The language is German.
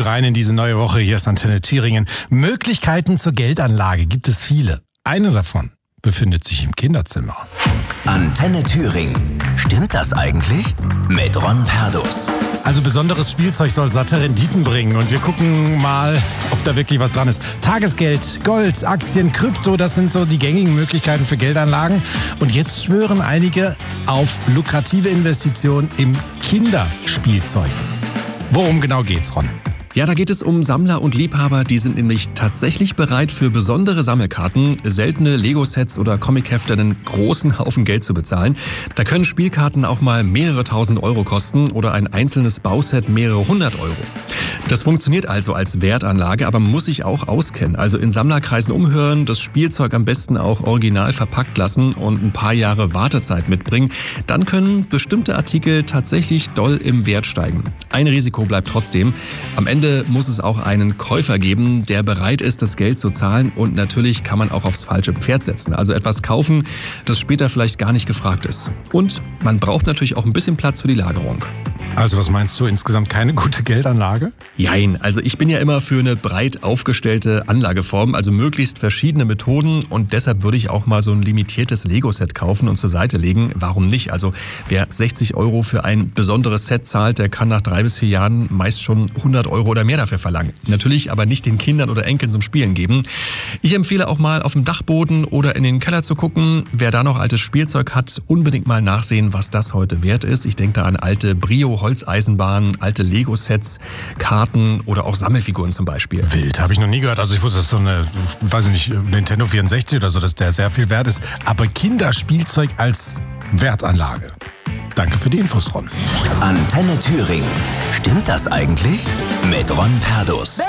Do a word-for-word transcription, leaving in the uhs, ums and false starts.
gut rein in diese neue Woche. Hier ist Antenne Thüringen. Möglichkeiten zur Geldanlage gibt es viele. Eine davon befindet sich im Kinderzimmer. Antenne Thüringen. Stimmt das eigentlich? Mit Ron Perdus. Also besonderes Spielzeug soll satte Renditen bringen und wir gucken mal, ob da wirklich was dran ist. Tagesgeld, Gold, Aktien, Krypto, das sind so die gängigen Möglichkeiten für Geldanlagen. Und jetzt schwören einige auf lukrative Investitionen im Kinderspielzeug. Worum genau geht's, Ron? Ja, da geht es um Sammler und Liebhaber, die sind nämlich tatsächlich bereit, für besondere Sammelkarten, seltene Lego-Sets oder Comichefte einen großen Haufen Geld zu bezahlen. Da können Spielkarten auch mal mehrere tausend Euro kosten oder ein einzelnes Bauset mehrere hundert Euro. Das funktioniert also als Wertanlage, aber man muss sich auch auskennen. Also in Sammlerkreisen umhören, das Spielzeug am besten auch original verpackt lassen und ein paar Jahre Wartezeit mitbringen. Dann können bestimmte Artikel tatsächlich doll im Wert steigen. Ein Risiko bleibt trotzdem. Am Ende muss es auch einen Käufer geben, der bereit ist, das Geld zu zahlen. Und natürlich kann man auch aufs falsche Pferd setzen. Also etwas kaufen, das später vielleicht gar nicht gefragt ist. Und man braucht natürlich auch ein bisschen Platz für die Lagerung. Also was meinst du, insgesamt keine gute Geldanlage? Jein, also ich bin ja immer für eine breit aufgestellte Anlageform, also möglichst verschiedene Methoden, und deshalb würde ich auch mal so ein limitiertes Lego-Set kaufen und zur Seite legen. Warum nicht? Also wer sechzig Euro für ein besonderes Set zahlt, der kann nach drei bis vier Jahren meist schon hundert Euro oder mehr dafür verlangen. Natürlich aber nicht den Kindern oder Enkeln zum Spielen geben. Ich empfehle auch mal auf dem Dachboden oder in den Keller zu gucken. Wer da noch altes Spielzeug hat, unbedingt mal nachsehen, was das heute wert ist. Ich denke da an alte Brio Holzeisenbahnen, alte Lego-Sets, Karten oder auch Sammelfiguren zum Beispiel. Wild, habe ich noch nie gehört. Also ich wusste, das ist so eine, weiß ich nicht, Nintendo vierundsechzig oder so, dass der sehr viel wert ist. Aber Kinderspielzeug als Wertanlage. Danke für die Infos, Ron. Antenne Thüringen. Stimmt das eigentlich? Mit Ron Perdus.